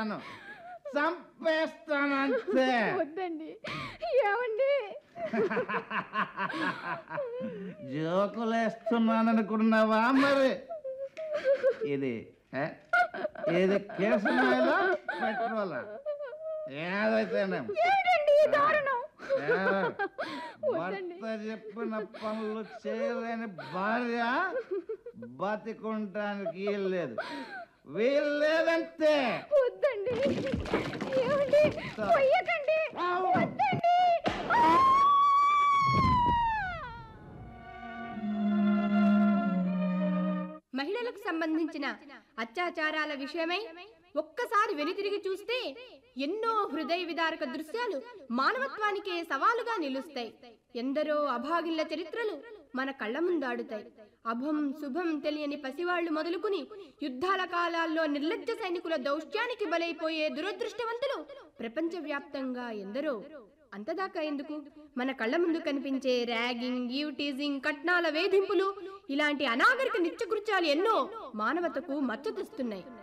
చంపేస్తాను, చంపేస్తానంతే. వద్దండి, ఏమండి? జోకులేస్తున్నాననుకున్నావా మరి? ఇది కేసునాయలా పెట్రోలా ఏదైతేనే భర్త చెప్పిన పనులు చేయలేని భార్య బతికుంటానికి వీల్లేదంతే. వద్దండి, ఏమండి? పోయకండి, వద్దండి. మహిళలకు సంబంధించిన అత్యాచారాల విషయమై ఒక్కసారి వెనుతిరిగి చూస్తే ఎన్నో హృదయ విదారక దృశ్యాలు మానవత్వానికే సవాలుగా నిలుస్తాయి. ఎందరో అభాగిళ్ల చరిత్రలు మన కళ్ల ముందాడుతాయి. అభం శుభం తెలియని పసివాళ్లు మొదలుకుని యుద్ధాల కాలాల్లో నిర్లజ్జ సైనికుల దౌష్ట్యానికి బలైపోయే దురదృష్టవంతులు ప్రపంచవ్యాప్తంగా ఎందరో. అంతదాకా ఎందుకు, మన కళ్ల ముందు కనిపించే ర్యాగింగ్, ఈవ్ టీజింగ్, కట్నాల వేధింపులు, ఇలాంటి అనాగరిక నిత్యకృత్యాలు ఎన్నో మానవతకు మచ్చ తెస్తున్నాయి.